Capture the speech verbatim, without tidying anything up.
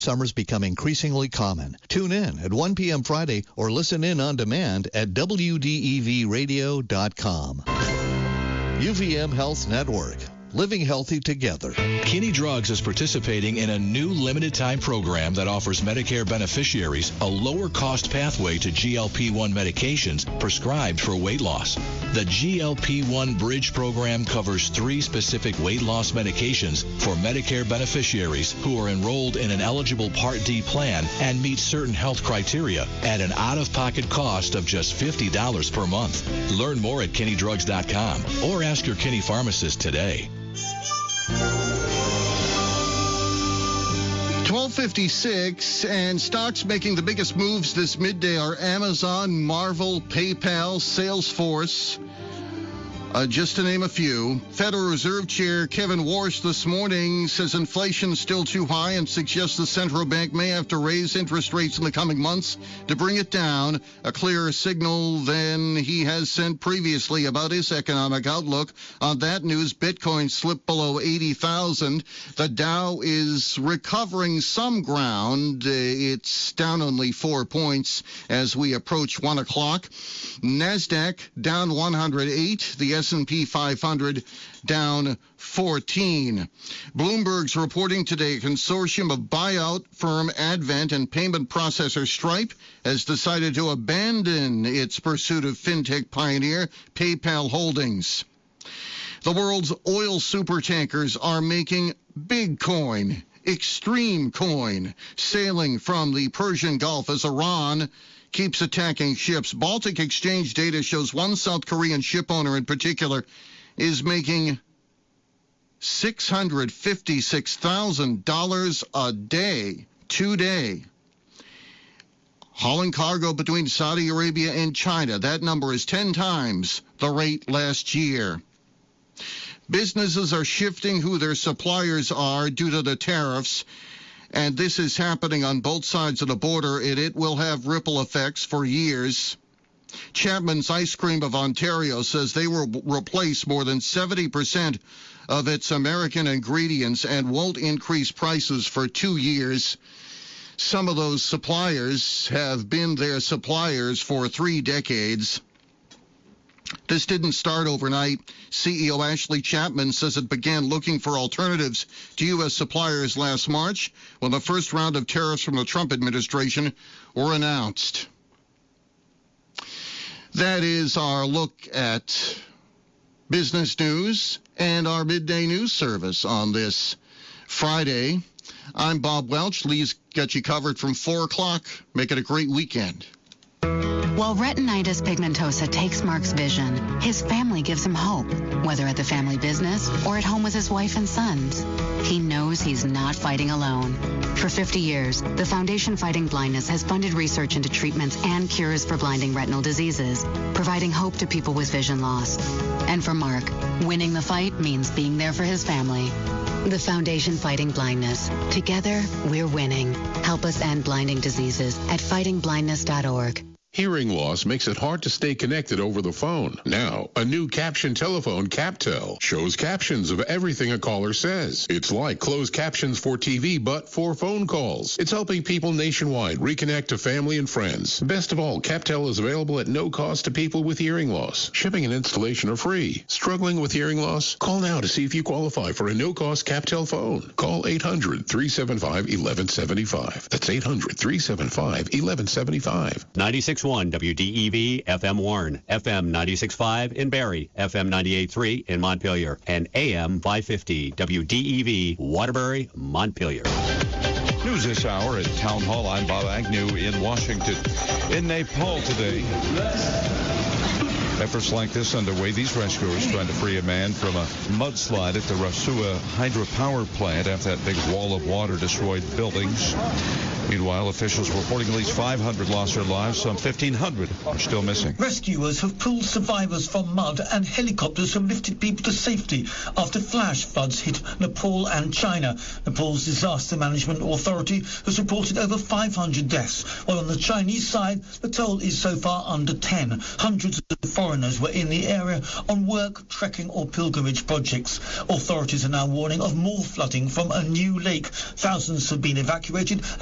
Summers become increasingly common. Tune in at one p.m. Friday or listen in on demand at W D E V radio dot com. U V M Health Network. Living healthy together. Kinney Drugs is participating in a new limited-time program that offers Medicare beneficiaries a lower-cost pathway to G L P one medications prescribed for weight loss. The G L P one Bridge program covers three specific weight loss medications for Medicare beneficiaries who are enrolled in an eligible Part D plan and meet certain health criteria at an out-of-pocket cost of just fifty dollars per month. Learn more at kinney drugs dot com or ask your Kinney pharmacist today. twelve fifty-six, and stocks making the biggest moves this midday are Amazon, Marvel, PayPal, Salesforce, uh, just to name a few. Federal Reserve Chair Kevin Warsh this morning says inflation is still too high and suggests the central bank may have to raise interest rates in the coming months to bring it down, a clearer signal than he has sent previously about his economic outlook. On that news, Bitcoin slipped below eighty thousand. The Dow is recovering some ground. It's down only four points as we approach one o'clock. NASDAQ down one hundred eight. The S and P five hundred down fourteen. Bloomberg's reporting today a consortium of buyout firm Advent and payment processor Stripe has decided to abandon its pursuit of fintech pioneer PayPal Holdings. The world's oil supertankers are making big coin, extreme coin, sailing from the Persian Gulf as Iran keeps attacking ships. Baltic Exchange data shows one South Korean ship owner in particular is making six hundred fifty-six thousand dollars a day, today, hauling cargo between Saudi Arabia and China. That number is ten times the rate last year. Businesses are shifting who their suppliers are due to the tariffs, and this is happening on both sides of the border, and it will have ripple effects for years. Chapman's Ice Cream of Ontario says they will replace more than seventy percent of its American ingredients and won't increase prices for two years. Some of those suppliers have been their suppliers for three decades. This didn't start overnight. C E O Ashley Chapman says it began looking for alternatives to U S suppliers last March when the first round of tariffs from the Trump administration were announced. That is our look at business news and our midday news service on this Friday. I'm Bob Welch. Lee's got you covered from four o'clock. Make it a great weekend. While retinitis pigmentosa takes Mark's vision, his family gives him hope, whether at the family business or at home with his wife and sons. He knows he's not fighting alone. For fifty years, the Foundation Fighting Blindness has funded research into treatments and cures for blinding retinal diseases, providing hope to people with vision loss. And for Mark, winning the fight means being there for his family. The Foundation Fighting Blindness. Together, we're winning. Help us end blinding diseases at fighting blindness dot org. Hearing loss makes it hard to stay connected over the phone. Now, a new caption telephone, CapTel, shows captions of everything a caller says. It's like closed captions for T V, but for phone calls. It's helping people nationwide reconnect to family and friends. Best of all, CapTel is available at no cost to people with hearing loss. Shipping and installation are free. Struggling with hearing loss? Call now to see if you qualify for a no-cost CapTel phone. Call eight hundred, three seven five, one one seven five. That's eight hundred, three seven five, one one seven five. ninety-six point one W D E V, F M Warren, F M ninety-six point five in Barrie, F M ninety-eight point three in Montpelier, and A M five fifty W D E V, Waterbury, Montpelier. News this hour at Town Hall. I'm Bob Agnew in Washington. In Nepal today, efforts like this underway. These rescuers trying to free a man from a mudslide at the Rasua hydropower plant after that big wall of water destroyed buildings. Meanwhile, officials reporting at least five hundred lost their lives. Some fifteen hundred are still missing. Rescuers have pulled survivors from mud, and helicopters have lifted people to safety after flash floods hit Nepal and China. Nepal's Disaster Management Authority has reported over five hundred deaths, while on the Chinese side, the toll is so far under ten. Hundreds of foreigners were in the area on work, trekking or pilgrimage projects. Authorities are now warning of more flooding from a new lake. Thousands have been evacuated